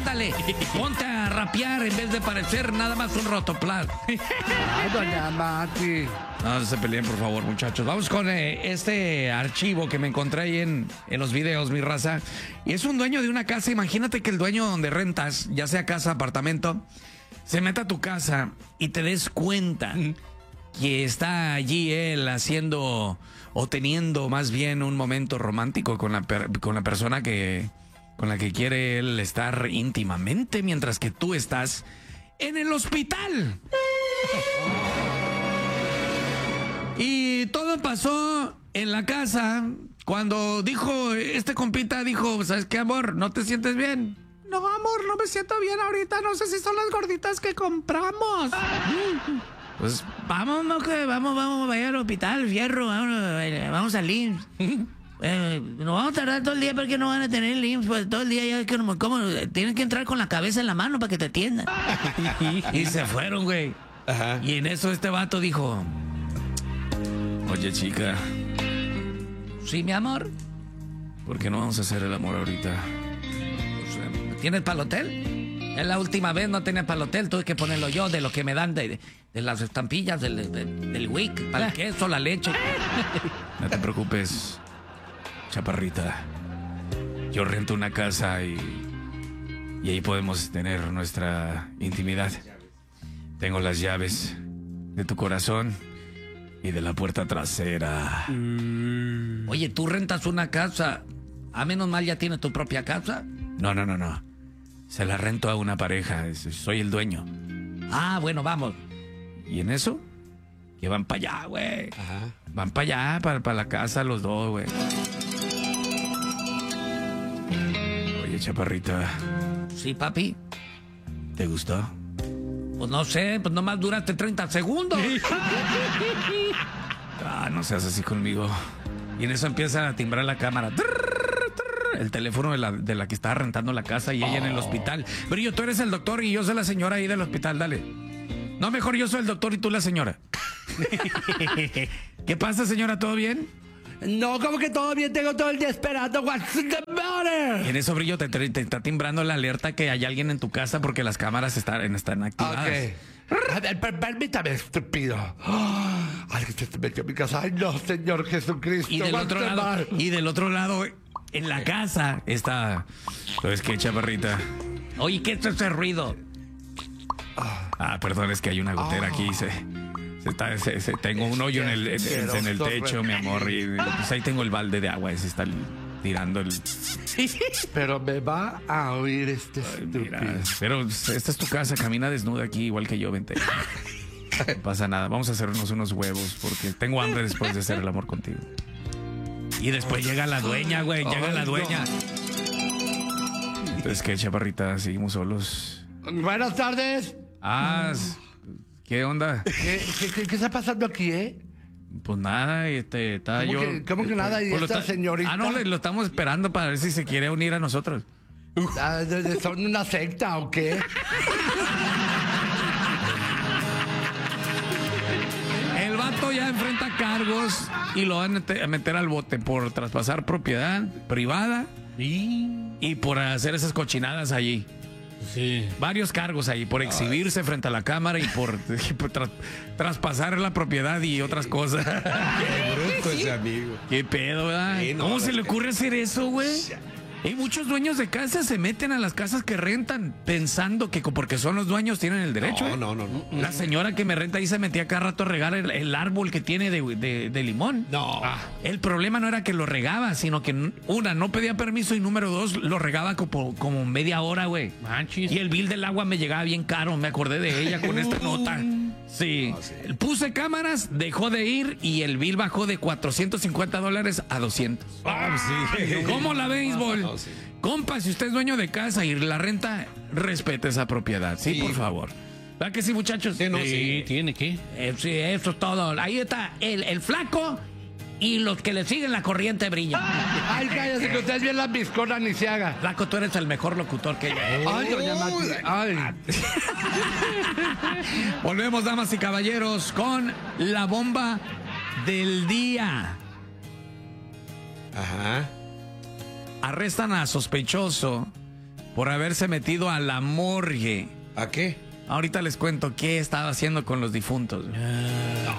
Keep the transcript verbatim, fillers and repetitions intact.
ándale, ponte a rapear en vez de parecer nada más un rotoplas. Ay, doña Mati. No se peleen, por favor, muchachos. Vamos con eh, este archivo que me encontré ahí en, en los videos, mi raza. Y es un dueño de una casa. Imagínate que el dueño donde rentas, ya sea casa, apartamento, se meta a tu casa y te des cuenta que está allí él haciendo o teniendo más bien un momento romántico con la, per, con la persona que, con la que quiere él estar íntimamente, mientras que tú estás en el hospital. Y todo pasó en la casa cuando dijo, este compita dijo, ¿sabes qué, amor? ¿No te sientes bien? No, amor, no me siento bien ahorita. No sé si son las gorditas que compramos. Pues vamos, moque, vamos, vamos, vaya al hospital, fierro, vamos, vamos al I M S S. Eh, no vamos a tardar todo el día porque no van a tener el I M S S, pues todo el día ya es que no, ¿cómo? Tienen que entrar con la cabeza en la mano para que te atiendan. Y se fueron, güey. Ajá. Y en eso este vato dijo, oye, chica. Sí, mi amor. ¿Por qué no vamos a hacer el amor ahorita? ¿Tienes para el hotel? Es la última vez no tenía para el hotel, tuve que ponerlo yo de lo que me dan de, de las estampillas del, de, del Wick, para el queso, la leche. No te preocupes, chaparrita. Yo rento una casa y, y ahí podemos tener nuestra intimidad. Tengo las llaves de tu corazón y de la puerta trasera. Mm. Oye, ¿tú rentas una casa? A menos mal ya tienes tu propia casa. No, no, no, no. Se la rento a una pareja. Soy el dueño. Ah, bueno, vamos. ¿Y en eso? Que van para allá, güey. Ajá. Van para allá, para, para la casa los dos, güey. Oye, chaparrita. Sí, papi. ¿Te gustó? Pues no sé, pues nomás duraste treinta segundos. Ah, no seas así conmigo. Y en eso empieza a timbrar la cámara. El teléfono de la, de la que estaba rentando la casa y ella oh. en el hospital. Brillo, tú eres el doctor y yo soy la señora ahí del hospital, dale. No, mejor yo soy el doctor y tú la señora. ¿Qué pasa, señora? ¿Todo bien? No, como que todo bien, tengo todo el día esperando. What's the matter? Y en eso, Brillo, te, te, te está timbrando la alerta que hay alguien en tu casa porque las cámaras están, están activadas. Ok. A ver, per, permítame, estúpido. Alguien se metió a mi casa. Ay, no, Señor Jesucristo. Y del otro lado, y del otro lado, en la casa está... ¿Sabes qué, chaparrita? Oye, ¿qué es ese ruido? Ah, perdón, es que hay una gotera aquí. Se, se está, se, se, tengo un hoyo en el, en, en, en el techo, mi amor. Y pues ahí tengo el balde de agua. Se está tirando el... Pero me va a oír este estúpido. Mira, pero esta es tu casa. Camina desnuda aquí, igual que yo. Vente. No pasa nada. Vamos a hacernos unos huevos porque tengo hambre después de hacer el amor contigo. Y después llega la dueña, güey. Llega la dueña. Entonces, ¿qué, chaparrita? Seguimos solos. Buenas tardes. Ah, ¿qué onda? ¿Qué, qué, qué, qué está pasando aquí, eh? Pues nada, este, está ¿Cómo yo... Que, ¿Cómo que nada? ¿Y pues esta está, señorita? Ah, no, lo estamos esperando para ver si se quiere unir a nosotros. ¿Son una secta o qué? El vato ya enfrenta cargos y lo van a meter al bote por traspasar propiedad privada y, y por hacer esas cochinadas allí. Sí. Varios cargos ahí, por exhibirse Ay. frente a la cámara y por, y por tra traspasar la propiedad y otras cosas. Qué bruto ese amigo. Qué pedo, ¿verdad? Sí, no, ¿Cómo se le ocurre hacer eso, güey? Hay muchos dueños de casas se meten a las casas que rentan pensando que porque son los dueños tienen el derecho. No, ¿eh? no, no, no. La señora que me renta ahí se metía cada rato a regar el, el árbol que tiene de, de, de limón. No. Ah, el problema no era que lo regaba, sino que una, no pedía permiso y número dos, lo regaba como, como media hora, güey. Manchis. Y el bill del agua me llegaba bien caro, me acordé de ella con esta nota. Sí. Oh, sí. Puse cámaras, dejó de ir y el bill bajó de cuatrocientos cincuenta dólares a doscientos. Ah, sí. ¿Cómo la béisbol? No, no, sí. Compa, si usted es dueño de casa y la renta, respete esa propiedad. Sí, sí. por favor. ¿Verdad que sí, muchachos? Sí, no, sí. sí. ¿Tiene que? Eh, sí, eso es todo. Ahí está el, el flaco y los que le siguen la corriente brillan. Ay, cállate, que usted es bien la biscona ni se haga. Flaco, tú eres el mejor locutor que ella. Ay, doña Mati. Ay. Volvemos, damas y caballeros, con la bomba del día. Ajá. Arrestan a sospechoso por haberse metido a la morgue. ¿A qué? Ahorita les cuento qué estaba haciendo con los difuntos.